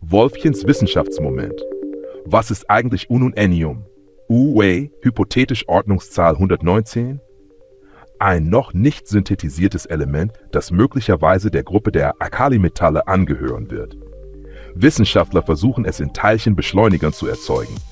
Wolfchens Wissenschaftsmoment. Was ist eigentlich Ununennium? Uwey, hypothetisch Ordnungszahl 119? Ein noch nicht synthetisiertes Element, das möglicherweise der Gruppe der Alkalimetalle angehören wird. Wissenschaftler versuchen es in Teilchenbeschleunigern zu erzeugen.